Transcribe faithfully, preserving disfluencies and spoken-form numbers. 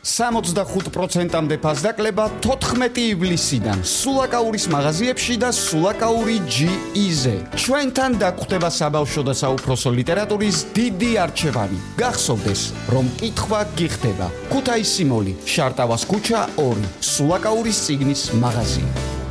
სამოცდახუთ პროცენტამდე ფასდაკლება თოთხმეტი ივლისიდან სულაკაურის მაღაზიებში და სულაკაური ჯი ი-ზე. ჩვენთან დაგხვდება საბავშვო და საუფროსო ლიტერატურის დიდი არჩევანი. გახსოვდეს, რომ კითხვა გიხდება. ქუთაისი მოლი, შარტავას ქუჩა ორი, სულაკაურის წიგნის მაღაზია.